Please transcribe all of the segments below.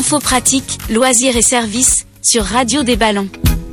Infos pratiques, loisirs et services sur Radio des Ballons.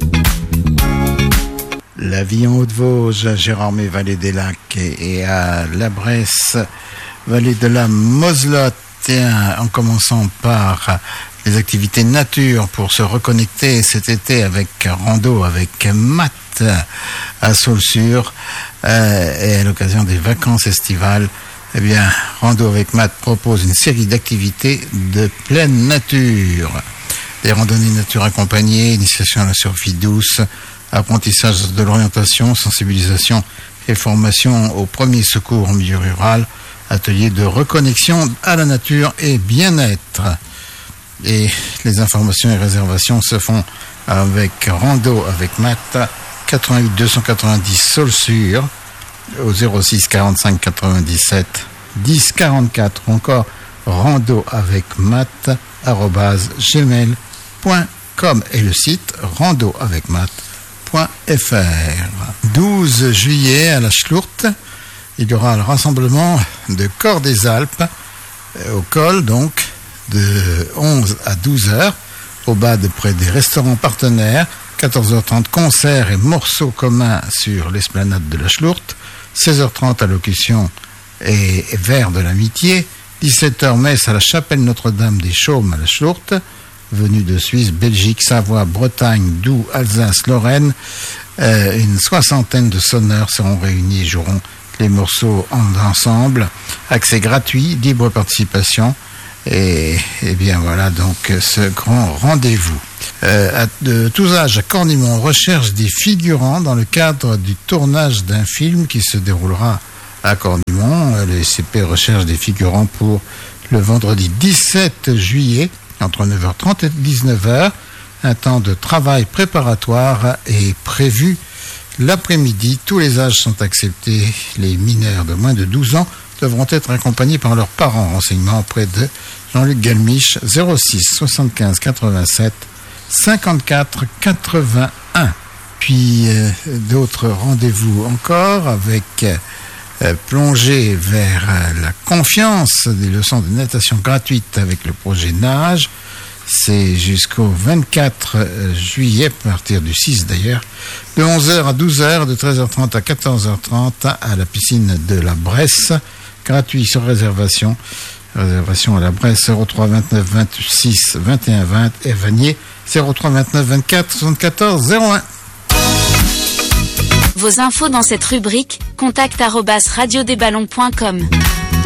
La vie en Haute-Vosges, à Gérardmer, vallée des Lacs, et à La Bresse, vallée de la Moselotte, en commençant par les activités nature pour se reconnecter cet été avec rando avec Matt à Saulsure, et à l'occasion des vacances estivales. Eh bien, Rando avec Matt propose une série d'activités de pleine nature. Des randonnées nature accompagnées, initiation à la survie douce, apprentissage de l'orientation, sensibilisation et formation aux premiers secours en milieu rural, atelier de reconnexion à la nature et bien-être. Et les informations et réservations se font avec Rando avec Matt, 88 290 Saulsure, au 06 45 97 10 44, ou encore Rando avec Matt @gmail.com et le site randoavecmatt.fr. 12 juillet à la Schlourte, il y aura le rassemblement de Corps des Alpes au col, donc de 11 à 12 heures, au bas de près des restaurants partenaires. 14h30 concert et morceaux communs sur l'esplanade de la Schlourte. 16h30 allocution et vers de l'amitié. 17h messe à la chapelle Notre-Dame des Chaumes à la Schlourte. Venus de Suisse, Belgique, Savoie, Bretagne, Doubs, Alsace, Lorraine. Une soixantaine de sonneurs seront réunis et joueront les morceaux ensemble. Accès gratuit, libre participation. Et bien voilà donc ce grand rendez-vous. De tous âges à Cornimont, recherche des figurants dans le cadre du tournage d'un film qui se déroulera à Cornimont. Les CP recherchent des figurants pour le vendredi 17 juillet entre 9h30 et 19h. Un temps de travail préparatoire est prévu l'après-midi. Tous les âges sont acceptés. Les mineurs de moins de 12 ans devront être accompagnés par leurs parents. Renseignements auprès de Jean-Luc Galmiche, 06 75 87 54 81. Puis d'autres rendez-vous encore avec plongée vers la confiance, des leçons de natation gratuites avec le projet Nage. C'est jusqu'au 24 juillet, à partir du 6 d'ailleurs, de 11h à 12h, de 13h30 à 14h30 à la piscine de la Bresse. Gratuit sur réservation. Réservation à la Bresse 03 29 26 21 20 et Vanier 03 29 24 74 01. Vos infos dans cette rubrique, contact@radiodesballons.com.